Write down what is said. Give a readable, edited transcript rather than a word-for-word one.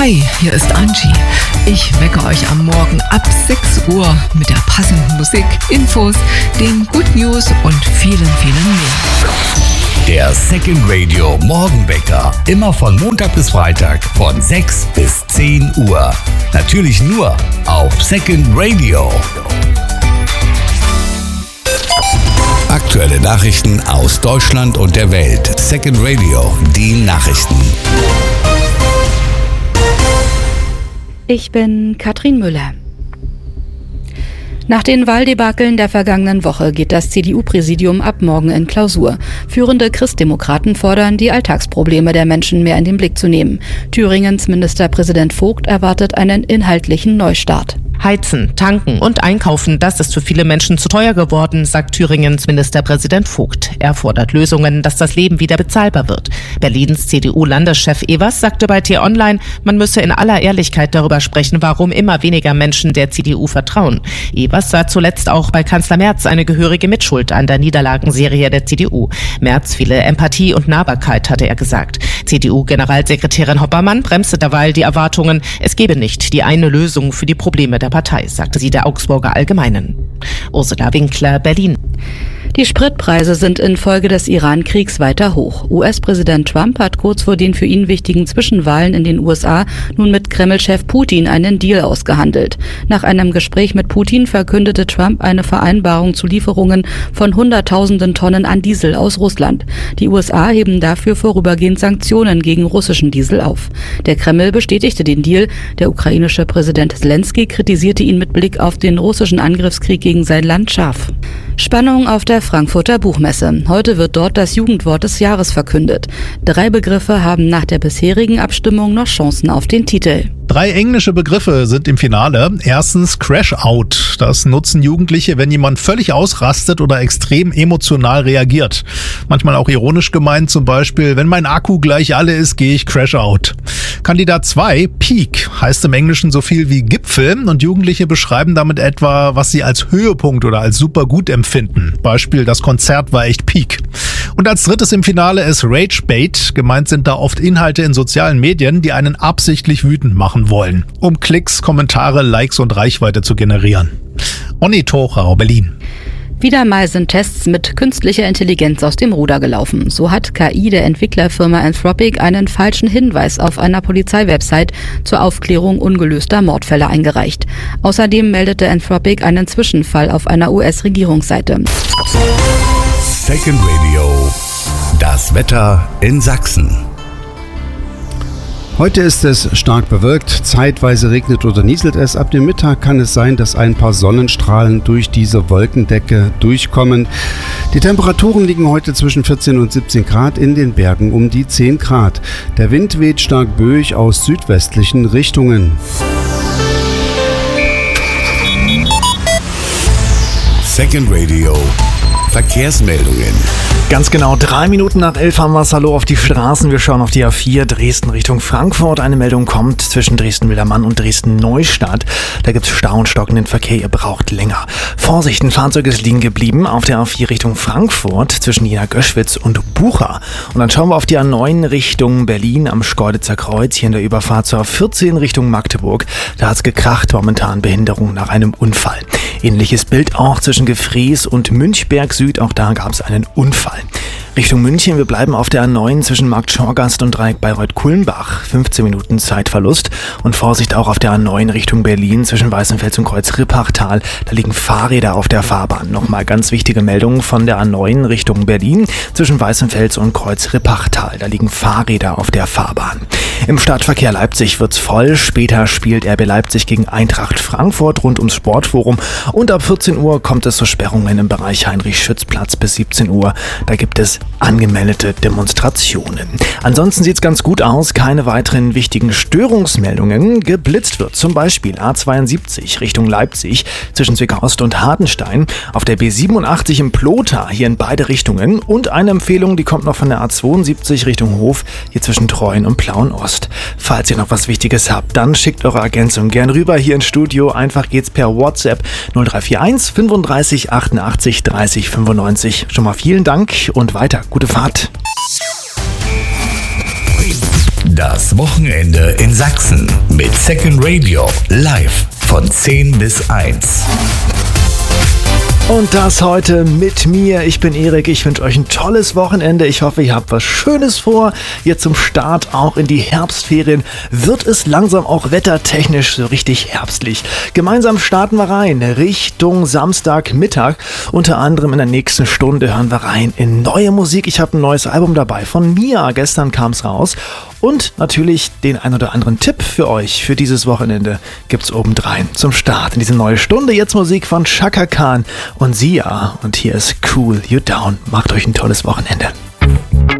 Hi, hier ist Angie. Ich wecke euch am Morgen ab 6 Uhr mit der passenden Musik, Infos, den Good News und vielen, vielen mehr. Der Second Radio Morgenwecker. Immer von Montag bis Freitag von 6 bis 10 Uhr. Natürlich nur auf Second Radio. Aktuelle Nachrichten aus Deutschland und der Welt. Second Radio, die Nachrichten. Ich bin Katrin Müller. Nach den Wahldebakeln der vergangenen Woche geht das CDU-Präsidium ab morgen in Klausur. Führende Christdemokraten fordern, die Alltagsprobleme der Menschen mehr in den Blick zu nehmen. Thüringens Ministerpräsident Vogt erwartet einen inhaltlichen Neustart. Heizen, tanken und einkaufen, das ist für viele Menschen zu teuer geworden, sagt Thüringens Ministerpräsident Vogt. Er fordert Lösungen, dass das Leben wieder bezahlbar wird. Berlins CDU-Landeschef Evers sagte bei T-Online, man müsse in aller Ehrlichkeit darüber sprechen, warum immer weniger Menschen der CDU vertrauen. Evers sah zuletzt auch bei Kanzler Merz eine gehörige Mitschuld an der Niederlagenserie der CDU. Merz fehle Empathie und Nahbarkeit, hatte er gesagt. CDU-Generalsekretärin Hoppermann bremste derweil die Erwartungen, es gebe nicht die eine Lösung für die Probleme der Partei, sagte sie der Augsburger Allgemeinen. Ursula Winkler, Berlin. Die Spritpreise sind infolge des Iran-Kriegs weiter hoch. US-Präsident Trump hat kurz vor den für ihn wichtigen Zwischenwahlen in den USA nun mit Kreml-Chef Putin einen Deal ausgehandelt. Nach einem Gespräch mit Putin verkündete Trump eine Vereinbarung zu Lieferungen von Hunderttausenden Tonnen an Diesel aus Russland. Die USA heben dafür vorübergehend Sanktionen gegen russischen Diesel auf. Der Kreml bestätigte den Deal. Der ukrainische Präsident Zelensky kritisierte ihn mit Blick auf den russischen Angriffskrieg gegen sein Land scharf. Spannung auf der Frankfurter Buchmesse. Heute wird dort das Jugendwort des Jahres verkündet. 3 Begriffe haben nach der bisherigen Abstimmung noch Chancen auf den Titel. 3 englische Begriffe sind im Finale. Erstens Crash-Out. Das nutzen Jugendliche, wenn jemand völlig ausrastet oder extrem emotional reagiert. Manchmal auch ironisch gemeint, zum Beispiel, wenn mein Akku gleich alle ist, gehe ich Crash-Out. Kandidat 2, Peak, heißt im Englischen so viel wie Gipfel und Jugendliche beschreiben damit etwa, was sie als Höhepunkt oder als super gut empfinden. Beispiel, das Konzert war echt Peak. Und als drittes im Finale ist Ragebait. Gemeint sind da oft Inhalte in sozialen Medien, die einen absichtlich wütend machen wollen, um Klicks, Kommentare, Likes und Reichweite zu generieren. Onni Tochau, Berlin. Wieder mal sind Tests mit künstlicher Intelligenz aus dem Ruder gelaufen. So hat KI der Entwicklerfirma Anthropic einen falschen Hinweis auf einer Polizeiwebsite zur Aufklärung ungelöster Mordfälle eingereicht. Außerdem meldete Anthropic einen Zwischenfall auf einer US-Regierungsseite. Second Radio. Das Wetter in Sachsen. Heute ist es stark bewölkt, zeitweise regnet oder nieselt es. Ab dem Mittag kann es sein, dass ein paar Sonnenstrahlen durch diese Wolkendecke durchkommen. Die Temperaturen liegen heute zwischen 14 und 17 Grad, in den Bergen um die 10 Grad. Der Wind weht stark böig aus südwestlichen Richtungen. Second Radio. Verkehrsmeldungen. Ganz genau 3 Minuten nach 11 haben wir es. Hallo auf die Straßen. Wir schauen auf die A4 Dresden Richtung Frankfurt. Eine Meldung kommt zwischen Dresden-Wildermann und Dresden-Neustadt. Da gibt es Stau und stockenden Verkehr. Ihr braucht länger. Vorsicht, ein Fahrzeug ist liegen geblieben auf der A4 Richtung Frankfurt zwischen Jena-Göschwitz und Bucha. Und dann schauen wir auf die A9 Richtung Berlin am Schkeuditzer Kreuz. Hier in der Überfahrt zur A14 Richtung Magdeburg. Da hat es gekracht. Momentan Behinderung nach einem Unfall. Ähnliches Bild auch zwischen Gefrees und Münchberg Süd. Auch da gab es einen Unfall. Richtung München, wir bleiben auf der A9 zwischen Markt Schorgast und Dreieck Bayreuth-Kulmbach. 15 Minuten Zeitverlust. Und Vorsicht auch auf der A9 Richtung Berlin zwischen Weißenfels und Kreuz-Rippachtal. Da liegen Fahrräder auf der Fahrbahn. Nochmal ganz wichtige Meldungen von der A9 Richtung Berlin zwischen Weißenfels und Kreuz-Rippachtal. Da liegen Fahrräder auf der Fahrbahn. Im Stadtverkehr Leipzig wird's voll. Später spielt RB Leipzig gegen Eintracht Frankfurt rund ums Sportforum. Und ab 14 Uhr kommt es zu Sperrungen im Bereich Heinrich-Schütz-Platz bis 17 Uhr. Da gibt es angemeldete Demonstrationen. Ansonsten sieht's ganz gut aus. Keine weiteren wichtigen Störungsmeldungen. Geblitzt wird zum Beispiel A72 Richtung Leipzig zwischen Zwickau-Ost und Hartenstein. Auf der B87 im Plota hier in beide Richtungen. Und eine Empfehlung, die kommt noch von der A72 Richtung Hof hier zwischen Treuen und Plauen-Ost. Falls ihr noch was Wichtiges habt, dann schickt eure Ergänzung gern rüber hier ins Studio. Einfach geht's per WhatsApp 0341 35 88 30 95. Schon mal vielen Dank und weiter. Gute Fahrt. Das Wochenende in Sachsen mit Second Radio live von 10 bis 1. Und das heute mit mir. Ich bin Erik. Ich wünsche euch ein tolles Wochenende. Ich hoffe, ihr habt was Schönes vor. Jetzt zum Start auch in die Herbstferien wird es langsam auch wettertechnisch so richtig herbstlich. Gemeinsam starten wir rein Richtung Samstagmittag. Unter anderem in der nächsten Stunde hören wir rein in neue Musik. Ich habe ein neues Album dabei von Mia. Gestern kam es raus. Und natürlich den ein oder anderen Tipp für euch für dieses Wochenende gibt's obendrein zum Start in diese neue Stunde. Jetzt Musik von Chaka Khan und Sia. Und hier ist Cool You Down. Macht euch ein tolles Wochenende.